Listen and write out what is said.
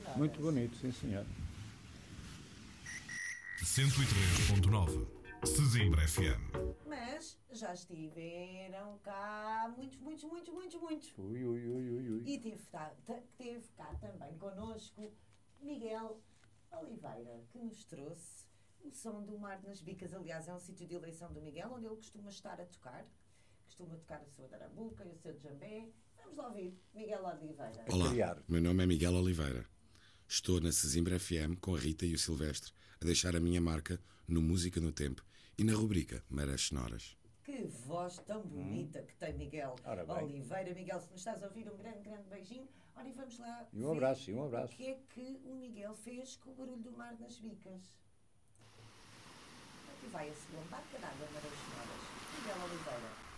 Muito bonito, sim senhor. 103.9 Sesimbra FM. Mas já estiveram cá muitos. Ui, ui, ui, ui, ui. E teve cá também connosco Miguel Oliveira, que nos trouxe o som do Mar nas Bicas. Aliás, é um sítio de eleição do Miguel, onde ele costuma estar a tocar. Costuma tocar a sua darambuca e o seu djambé. Vamos lá ouvir Miguel Oliveira. Olá, meu nome é Miguel Oliveira. Estou na Sesimbra FM com a Rita e o Silvestre a deixar a minha marca no Música no Tempo e na rubrica Marés Sonoras. Que voz tão bonita que tem Miguel Oliveira. Miguel, se nos estás a ouvir, um grande beijinho. Ora, e vamos lá E um abraço, e um abraço. O que é que o Miguel fez com o barulho do mar nas bicas? Aqui vai a segunda barca d'água, Marés Sonoras. Miguel Oliveira.